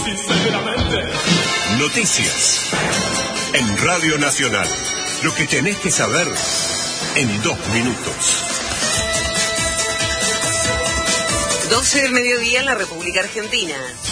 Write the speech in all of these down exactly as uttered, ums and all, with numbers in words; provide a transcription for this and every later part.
sinceramente. Noticias en Radio Nacional. Lo que tenés que saber en dos minutos. doce del mediodía en la República Argentina.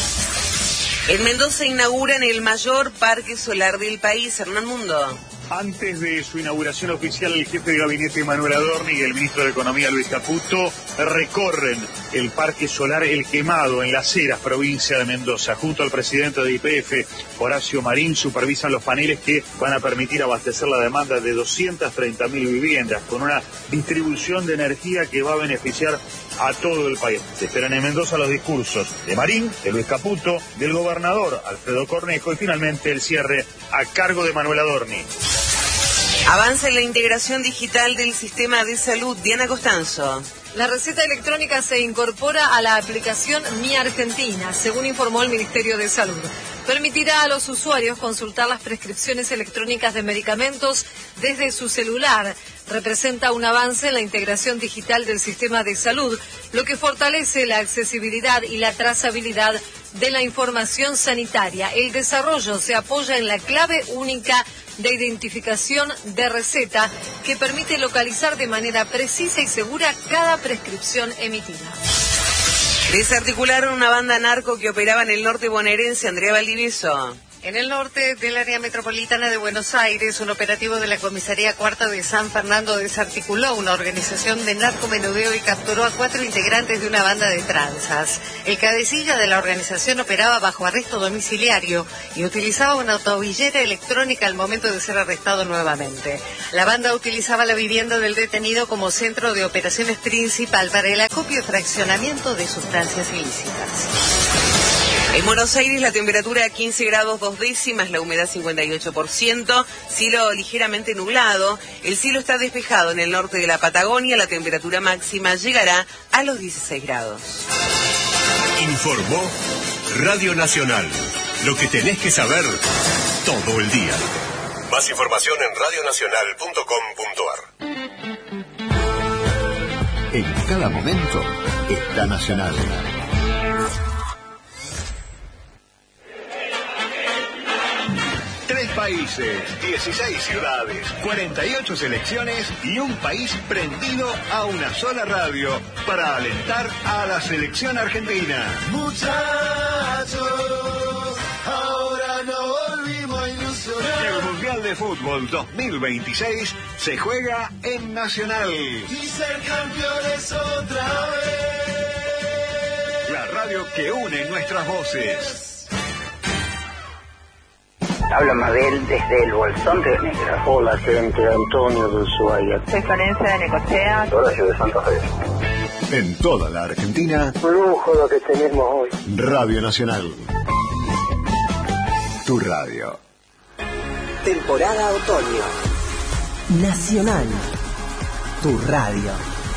En Mendoza inauguran el mayor parque solar del país. Hernán Mundo. Antes de su inauguración oficial, el jefe de gabinete Manuel Adorni y el ministro de Economía Luis Caputo recorren el Parque Solar El Quemado en Las Heras, provincia de Mendoza. Junto al presidente de Y P F, Horacio Marín, supervisan los paneles que van a permitir abastecer la demanda de doscientas treinta mil viviendas con una distribución de energía que va a beneficiar a todo el país. Se esperan en Mendoza los discursos de Marín, de Luis Caputo, del gobernador Alfredo Cornejo y finalmente el cierre a cargo de Manuel Adorni. Avanza en la integración digital del sistema de salud. Diana Costanzo. La receta electrónica se incorpora a la aplicación Mi Argentina, según informó el Ministerio de Salud. Permitirá a los usuarios consultar las prescripciones electrónicas de medicamentos desde su celular. Representa un avance en la integración digital del sistema de salud, lo que fortalece la accesibilidad y la trazabilidad de la información sanitaria. El desarrollo se apoya en la clave única de identificación de receta que permite localizar de manera precisa y segura cada prescripción emitida. Desarticularon una banda narco que operaba en el norte bonaerense. Andrea Valdivieso. En el norte del área metropolitana de Buenos Aires, un operativo de la Comisaría Cuarta de San Fernando desarticuló una organización de narcomenudeo y capturó a cuatro integrantes de una banda de tranzas. El cabecilla de la organización operaba bajo arresto domiciliario y utilizaba una tobillera electrónica al momento de ser arrestado nuevamente. La banda utilizaba la vivienda del detenido como centro de operaciones principal para el acopio y fraccionamiento de sustancias ilícitas. En Buenos Aires la temperatura quince grados dos décimas, la humedad cincuenta y ocho por ciento, cielo ligeramente nublado, el cielo está despejado en el norte de la Patagonia, la temperatura máxima llegará a los dieciséis grados. Informó Radio Nacional, lo que tenés que saber todo el día. Más información en radio nacional punto com punto a r. En cada momento está Nacional. Tres países, dieciséis ciudades, cuarenta y ocho selecciones y un país prendido a una sola radio para alentar a la selección argentina. Muchachos, ahora no volvimos a ilusionar. El Mundial de Fútbol dos mil veintiséis se juega en Nacional. Y ser campeones otra vez. La radio que une nuestras voces. Habla Mabel desde el Bolsón Río Negro. Hola gente, Antonio de Ushuaia. Soy Florencia de Necochea. Horacio de Santa Fe. En toda la Argentina, lujo lo que tenemos hoy. Radio Nacional. Tu radio. Temporada otoño. Nacional. Tu radio.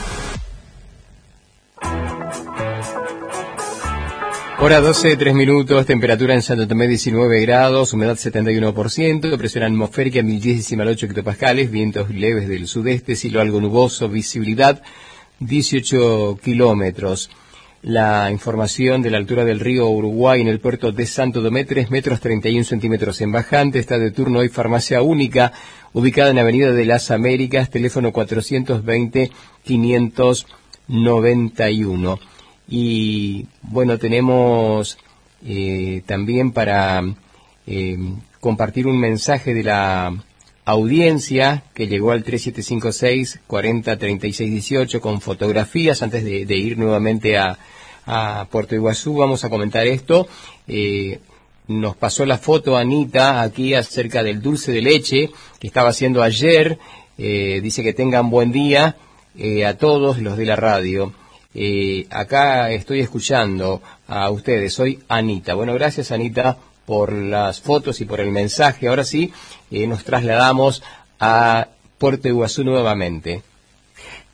Hora doce, tres minutos, temperatura en Santo Tomé diecinueve grados, humedad setenta y uno por ciento, presión atmosférica mil diez decimal ocho hectopascales, vientos leves del sudeste, cielo algo nuboso, visibilidad dieciocho kilómetros. La información de la altura del río Uruguay en el puerto de Santo Tomé, tres metros treinta y un centímetros en bajante, está de turno hoy Farmacia Única, ubicada en Avenida de las Américas, teléfono cuatrocientos veinte, quinientos noventa y uno. Y bueno, tenemos eh, también para eh, compartir un mensaje de la audiencia que llegó al tres siete cinco seis, cuarenta, treinta y seis dieciocho con fotografías. Antes de, de ir nuevamente a, a Puerto Iguazú, vamos a comentar esto. Eh, nos pasó la foto Anita aquí acerca del dulce de leche que estaba haciendo ayer. Eh, dice que tengan buen día eh, a todos los de la radio. Eh, acá estoy escuchando a ustedes, soy Anita. Bueno, gracias Anita por las fotos y por el mensaje. Ahora sí, eh, nos trasladamos a Puerto Iguazú nuevamente.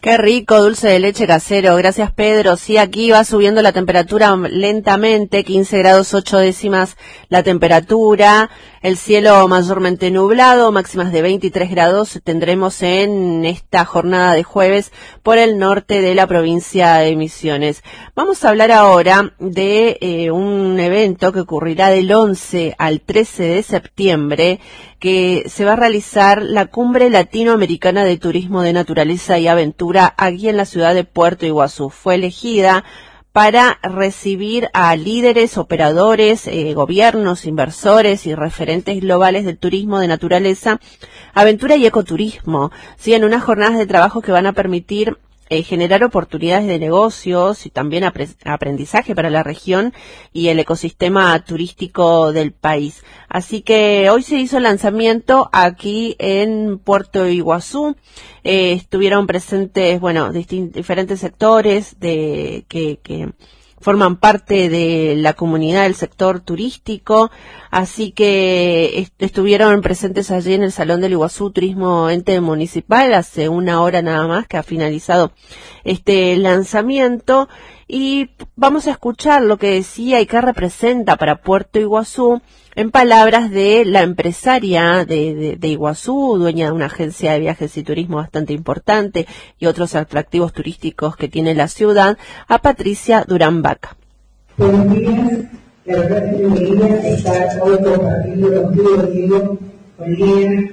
Qué rico, dulce de leche casero. Gracias, Pedro. Sí, aquí va subiendo la temperatura lentamente, quince grados ocho décimas la temperatura, el cielo mayormente nublado, máximas de veintitrés grados tendremos en esta jornada de jueves por el norte de la provincia de Misiones. Vamos a hablar ahora de eh, un evento que ocurrirá del once al trece de septiembre, que se va a realizar la Cumbre Latinoamericana de Turismo de Naturaleza y Aventura aquí en la ciudad de Puerto Iguazú. Fue elegida para recibir a líderes, operadores, eh, gobiernos, inversores y referentes globales del turismo de naturaleza, aventura y ecoturismo, ¿sí? En unas jornadas de trabajo que van a permitir Eh, generar oportunidades de negocios y también apre- aprendizaje para la región y el ecosistema turístico del país. Así que hoy se hizo el lanzamiento aquí en Puerto Iguazú. Eh, estuvieron presentes, bueno, distin- diferentes sectores de que, que forman parte de la comunidad del sector turístico, así que est- estuvieron presentes allí en el Salón del Iguazú Turismo Ente Municipal hace una hora nada más que ha finalizado este lanzamiento, y vamos a escuchar lo que decía y qué representa para Puerto Iguazú en palabras de la empresaria de, de, de Iguazú, dueña de una agencia de viajes y turismo bastante importante y otros atractivos turísticos que tiene la ciudad, a Patricia Durán Vaca. Buenos días, la verdad es que me quería estar hoy compartiendo contigo, Diego, con Lina,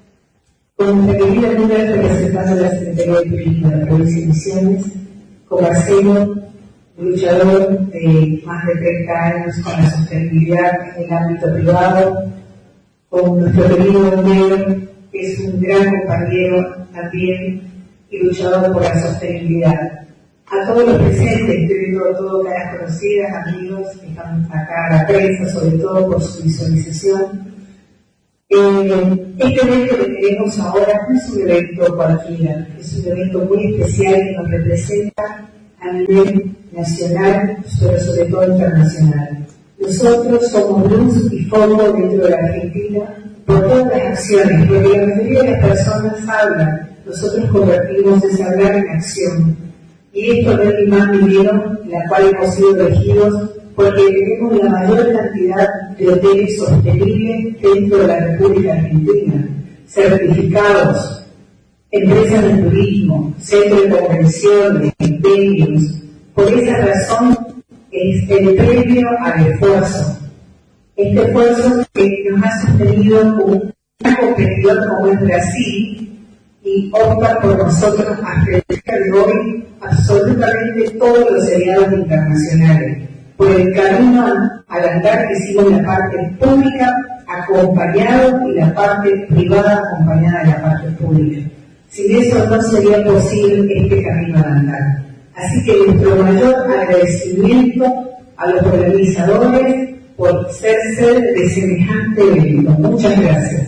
con nuestra querida amiga representando la Secretaría de Turismo de la provincia de Misiones, con Marcelo, un luchador de más de treinta años con la sostenibilidad en el ámbito privado, con nuestro querido Negro, que es un gran compañero también y luchador por la sostenibilidad. A todos los presentes, estoy viendo a todas las conocidas, amigos que están acá a la prensa, sobre todo por su visualización. Eh, este evento que tenemos ahora no es un evento cualquiera, es un evento muy especial que nos representa a nivel nacional, pero sobre todo internacional. Nosotros somos luz y foco dentro de la Argentina por todas las acciones, porque la mayoría de las personas hablan, nosotros convertimos ese hablar en acción. Y esto no es ni más ni menos, la cual hemos sido elegidos porque tenemos la mayor cantidad de hoteles sostenibles dentro de la República Argentina, certificados, empresas de turismo, centros de convenciones, venues. Por esa razón es el premio al esfuerzo. Este esfuerzo que nos ha sostenido un gran competidor como es Brasil y opta por nosotros hasta el día de hoy absolutamente todos los aliados internacionales. Por el camino al andar que hicimos la parte pública acompañado y la parte privada acompañada de la parte pública. Sin eso no sería posible este camino al andar. Así que nuestro mayor agradecimiento a los organizadores por ser sede de semejante evento. Muchas gracias.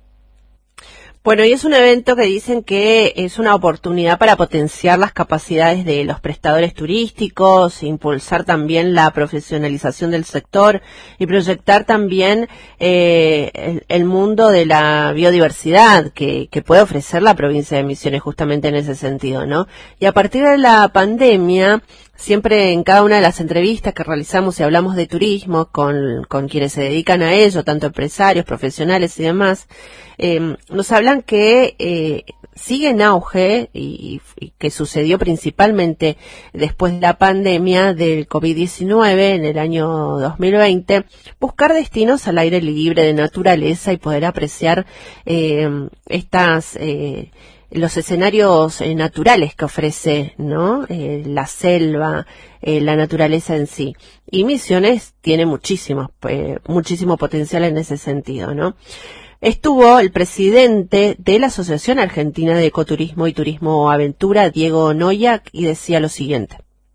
Bueno, y es un evento que dicen que es una oportunidad para potenciar las capacidades de los prestadores turísticos, impulsar también la profesionalización del sector y proyectar también eh, el, el mundo de la biodiversidad que, que puede ofrecer la provincia de Misiones justamente en ese sentido, ¿no? Y a partir de la pandemia, siempre en cada una de las entrevistas que realizamos y hablamos de turismo con, con quienes se dedican a ello, tanto empresarios, profesionales y demás, eh, nos hablan que eh, sigue en auge y, y que sucedió principalmente después de la pandemia del COVID diecinueve en el año dos mil veinte, buscar destinos al aire libre de naturaleza y poder apreciar eh, estas eh, los escenarios eh, naturales que ofrece, ¿no? Eh, la selva, eh, la naturaleza en sí. Y Misiones tiene muchísimo, eh, muchísimo potencial en ese sentido, ¿no? Estuvo el presidente de la Asociación Argentina de Ecoturismo y Turismo Aventura, Diego Noyac, y decía lo siguiente.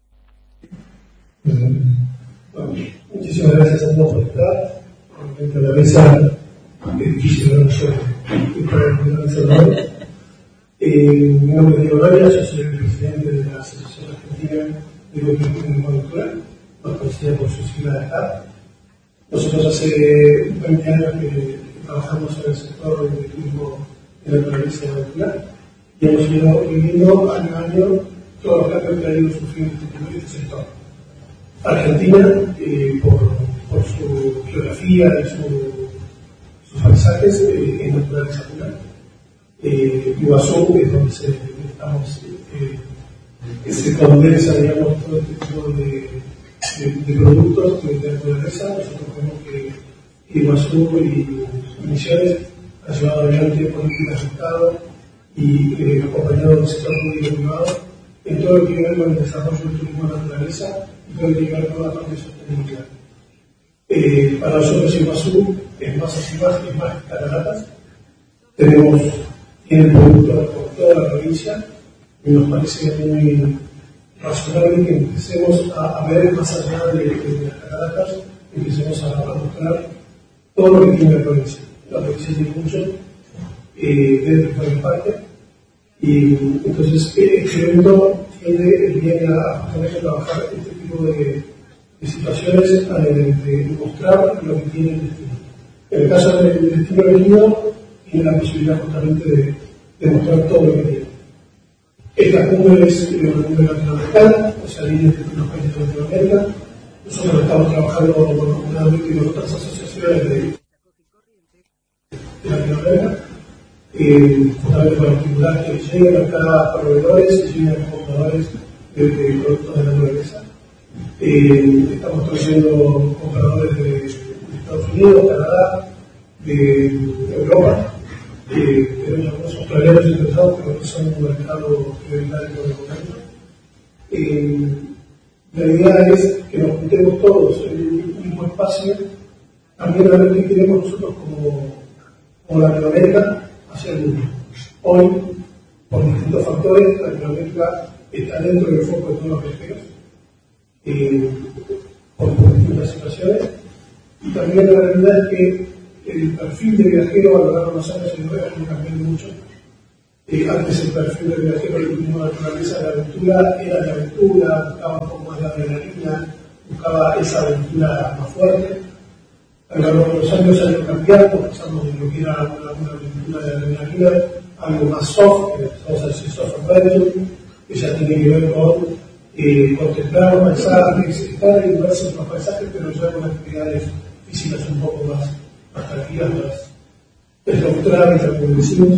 Bueno, muchísimas gracias a todos por estar. Obviamente la mesa es difícil de nosotros y para el Eh, mi nombre es Diego Noyac, yo soy el presidente de la Asociación Argentina de Ecoturismo y Aventura, más conocida por su sigla de acá. Nosotros hace veinte años que trabajamos en el sector del turismo de naturaleza y aventura y hemos ido viviendo año a año todos los cambios que ha ido sufriendo este, este sector. Argentina, eh, por, por su geografía y su, sus paisajes, eh, es naturaleza pura. Eh, Iguazú es donde se, estamos, eh, se condensa, digamos, todo este tipo de, de, de productos de, de naturaleza. Nosotros vemos que Iguazú y Misiones ha llevado adelante políticas de Estado y eh, acompañado del sector público y privado en todo lo que tiene que ver con el desarrollo del turismo de naturaleza y todo lo que tiene que ver con la parte de sostenibilidad. Eh, para nosotros Iguazú es más así más, es más cataratas. Tenemos tiene productos por toda la provincia y nos parece muy razonable que empecemos a, a ver más allá de, de las cataratas, empecemos a, a mostrar todo lo que tiene la provincia. La provincia tiene mucho, eh, dentro de parte, y entonces este evento tiene, viene a justamente trabajar este tipo de, de situaciones, de, de mostrar lo que tiene el destino. En el caso del destino venido, tiene la posibilidad justamente de, de mostrar todo lo que tiene. Esta cumbre es una cumbre latinoamericana, o sea, viene de los países de Latinoamérica. Nosotros estamos trabajando con, con otras asociaciones de, de Latinoamérica, eh, justamente para estimular que lleguen acá proveedores y lleguen compradores de, de productos de naturaleza. Eh, estamos trayendo compradores de, de Estados Unidos, Canadá, de, de Europa. Eh, tenemos algunos australianos interesados, pero que son un mercado prioritario por el momento. Eh, la idea es que nos juntemos todos en el mismo espacio, también a ver qué queremos nosotros como, como Latinoamérica hacia el mundo. Hoy, por distintos factores, Latinoamérica está dentro del foco de todos los viajeros, eh, por, por distintas situaciones, y también la realidad es que el perfil de viajero a lo largo de los años en Noruega no cambió mucho. Eh, antes el perfil de viajero del turismo de naturaleza, la aventura era de aventura, buscaba un poco más de adrenalina, buscaba esa aventura más fuerte. A lo largo de los años ha ido cambiando, pasamos de lo que era una, una aventura de adrenalina a algo más soft, que empezamos a decir soft adventure, que ya tiene que ver con eh, contemplar los paisajes, estar y verse en los paisajes, pero ya con actividades físicas un poco más más tranquilas, más estructurales, como decimos.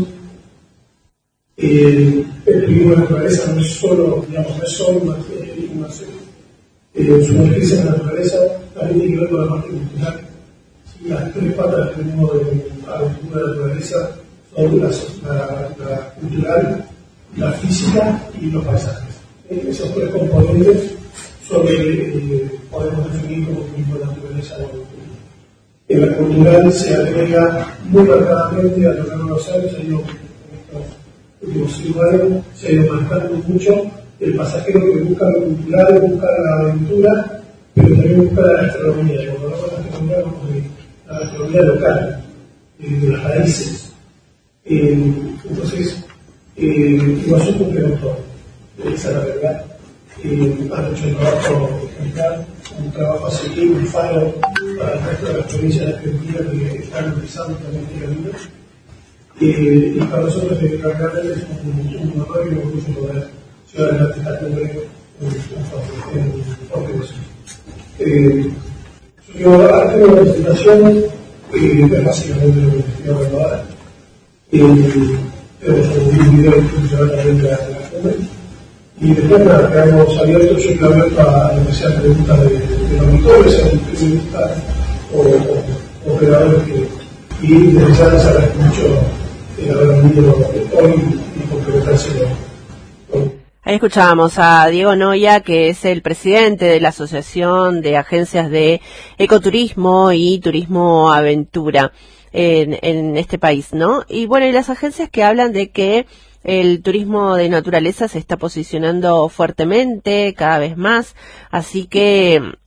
Eh, el turismo de naturaleza no es solo, digamos, no es solo una eh, sumergirse en la naturaleza, también tiene que ver con la parte cultural. Sí, las tres patas del turismo de aventura de naturaleza son las, la, la cultural, la física y los paisajes. Eh, esos tres componentes son los que eh, podemos definir como turismo de naturaleza o turismo. En la cultural se agrega muy marcadamente a lo largo de los años, en estos últimos cinco años, se ha ido marcando mucho el pasajero que busca lo cultural, busca la aventura, pero también busca la gastronomía. Y cuando hablamos de gastronomía, hablamos de la gastronomía local, de las raíces. Eh, entonces, eh, Iguazú cumple con todo. Esa es la verdad. Eh, han hecho un trabajo ejemplar, un trabajo asequible, un faro para el resto de las provincias de Argentina que están empezando también este camino. Eh, y para nosotros de realmente es un, un honor y un orgullo poder llevar adelante esta cumbre en Portugal. Eh, yo hago una presentación, eh, es básicamente lo que estoy hablando ahora. Eh, tenemos un video que llevar también de la cumbre. Y después nada, quedamos abiertos, yo quedo abierto a lo que sean preguntas de, de los auditores, sean periodistas o, o operadores que, y desde ya les agradezco mucho el haber venido hoy y complementárselo. Ahí escuchábamos a Diego Noya, que es el presidente de la Asociación de Agencias de Ecoturismo y Turismo Aventura en, en este país, ¿no? Y bueno, y las agencias que hablan de que el turismo de naturaleza se está posicionando fuertemente, cada vez más, así que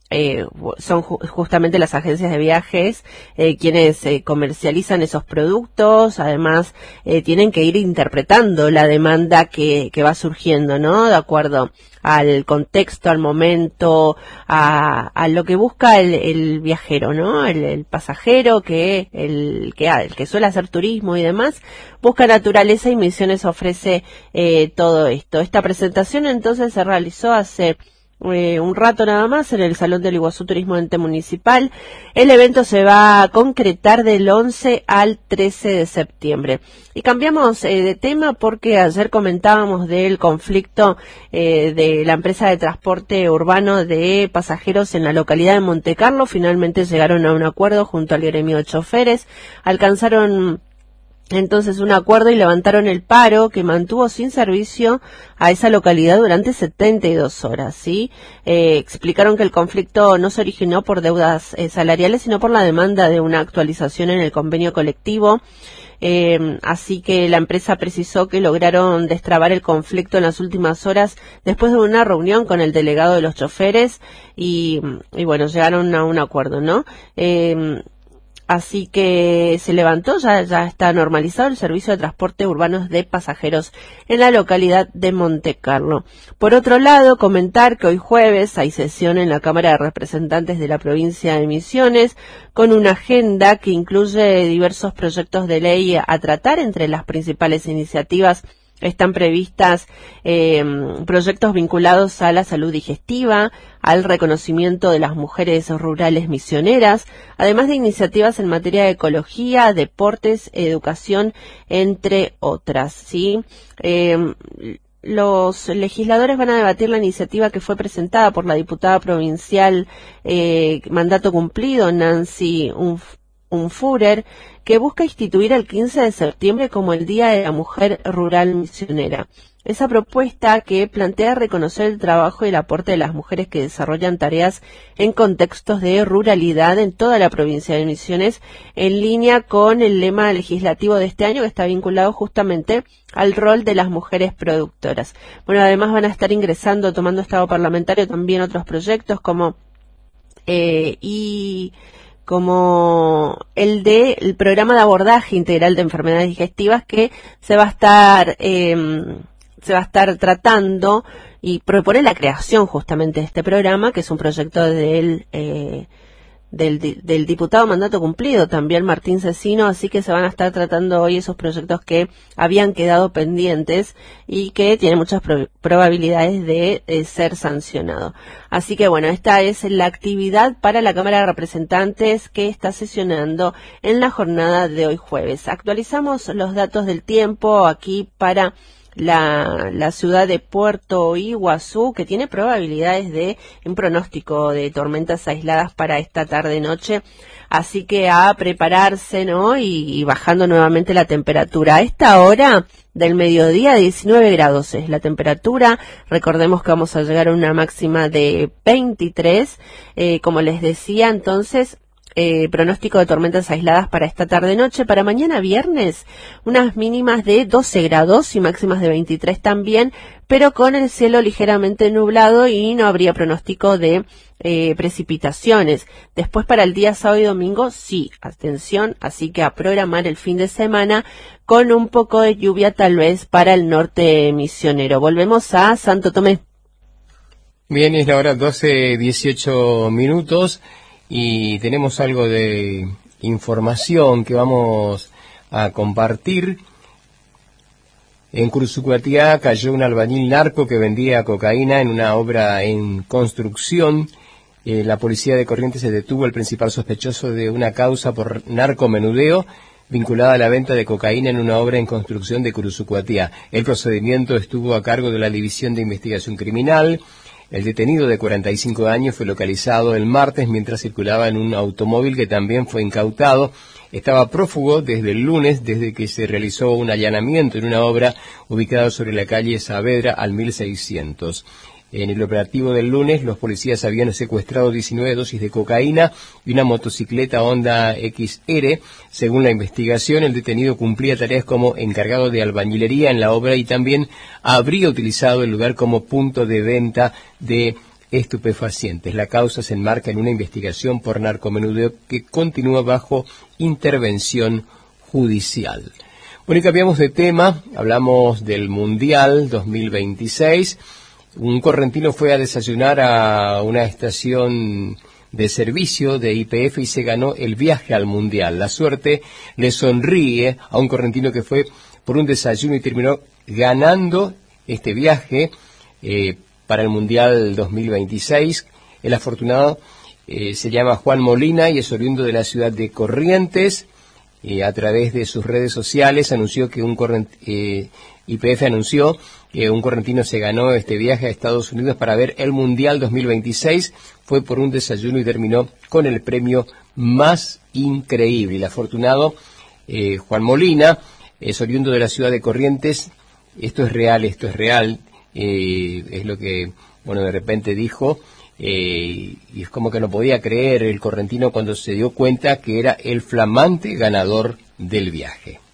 Eh, son ju justamente las agencias de viajes eh, quienes eh, comercializan esos productos. Además eh, tienen que ir interpretando la demanda que, que va surgiendo, ¿no? De acuerdo al contexto, al momento, a, a lo que busca el, el viajero, ¿no? El, el pasajero que el que ah, el que suele hacer turismo y demás busca naturaleza y Misiones ofrece eh, todo esto. Esta presentación entonces se realizó hace Eh, un rato nada más en el Salón del Iguazú Turismo Ente Municipal. El evento se va a concretar del once al trece de septiembre. Y cambiamos eh, de tema porque ayer comentábamos del conflicto eh, de la empresa de transporte urbano de pasajeros en la localidad de Montecarlo. Finalmente llegaron a un acuerdo junto al gremio de choferes, alcanzaron entonces un acuerdo y levantaron el paro que mantuvo sin servicio a esa localidad durante setenta y dos horas, ¿sí? Eh, explicaron que el conflicto no se originó por deudas eh, salariales, sino por la demanda de una actualización en el convenio colectivo. Eh, así que la empresa precisó que lograron destrabar el conflicto en las últimas horas después de una reunión con el delegado de los choferes y, y bueno, llegaron a un acuerdo, ¿no? Eh, Así que se levantó, ya, ya está normalizado el servicio de transporte urbanos de pasajeros en la localidad de Montecarlo. Por otro lado, comentar que hoy jueves hay sesión en la Cámara de Representantes de la provincia de Misiones con una agenda que incluye diversos proyectos de ley a tratar. Entre las principales iniciativas están previstas eh, proyectos vinculados a la salud digestiva, al reconocimiento de las mujeres rurales misioneras, además de iniciativas en materia de ecología, deportes, educación, entre otras, ¿sí? Eh, Los legisladores van a debatir la iniciativa que fue presentada por la diputada provincial eh, mandato cumplido, Nancy Unf Unfurer, que busca instituir el quince de septiembre como el Día de la Mujer Rural Misionera. Esa propuesta que plantea reconocer el trabajo y el aporte de las mujeres que desarrollan tareas en contextos de ruralidad en toda la provincia de Misiones, en línea con el lema legislativo de este año que está vinculado justamente al rol de las mujeres productoras. Bueno, además van a estar ingresando, tomando estado parlamentario también otros proyectos como eh, y como el de el programa de abordaje integral de enfermedades digestivas que se va a estar eh, se va a estar tratando y propone la creación justamente de este programa, que es un proyecto del eh, del, del diputado mandato cumplido, también Martín Cecino, así que se van a estar tratando hoy esos proyectos que habían quedado pendientes y que tienen muchas pro probabilidades de eh, ser sancionado. Así que bueno, esta es la actividad para la Cámara de Representantes que está sesionando en la jornada de hoy jueves. Actualizamos los datos del tiempo aquí para La, la ciudad de Puerto Iguazú, que tiene probabilidades de un pronóstico de tormentas aisladas para esta tarde-noche, así que a prepararse, ¿no? Y, y bajando nuevamente la temperatura. A esta hora del mediodía, diecinueve grados es la temperatura. Recordemos que vamos a llegar a una máxima de veintitrés, eh, como les decía, entonces Eh, pronóstico de tormentas aisladas para esta tarde-noche. Para mañana viernes, unas mínimas de doce grados y máximas de veintitrés también, pero con el cielo ligeramente nublado y no habría pronóstico de eh, precipitaciones. Después para el día sábado y domingo, sí, atención, así que a programar el fin de semana con un poco de lluvia tal vez para el norte misionero. Volvemos a Santo Tomé. Bien, es la hora doce dieciocho minutos. Y tenemos algo de información que vamos a compartir. En Cruzucuatiá cayó un albañil narco que vendía cocaína en una obra en construcción. Eh, la policía de Corrientes se detuvo al principal sospechoso de una causa por narcomenudeo vinculada a la venta de cocaína en una obra en construcción de Cruzucuatiá. El procedimiento estuvo a cargo de la División de Investigación Criminal. El detenido de cuarenta y cinco años fue localizado el martes mientras circulaba en un automóvil que también fue incautado. Estaba prófugo desde el lunes, desde que se realizó un allanamiento en una obra ubicada sobre la calle Saavedra al mil seiscientos. En el operativo del lunes, los policías habían secuestrado diecinueve dosis de cocaína y una motocicleta Honda X R. Según la investigación, el detenido cumplía tareas como encargado de albañilería en la obra y también habría utilizado el lugar como punto de venta de estupefacientes. La causa se enmarca en una investigación por narcomenudeo que continúa bajo intervención judicial. Bueno, y cambiamos de tema, hablamos del Mundial dos mil veintiséis. Un correntino fue a desayunar a una estación de servicio de Y P F y se ganó el viaje al Mundial. La suerte le sonríe a un correntino que fue por un desayuno y terminó ganando este viaje eh, para el Mundial dos mil veintiséis. El afortunado eh, se llama Juan Molina y es oriundo de la ciudad de Corrientes. Eh, a través de sus redes sociales anunció que un corrent, eh, Y P F anunció que un correntino se ganó este viaje a Estados Unidos para ver el Mundial dos mil veintiséis. Fue por un desayuno y terminó con el premio más increíble. El afortunado eh, Juan Molina es oriundo de la ciudad de Corrientes. Esto es real, esto es real. Eh, es lo que, bueno, de repente dijo. Eh, y es como que no podía creer el correntino cuando se dio cuenta que era el flamante ganador del viaje.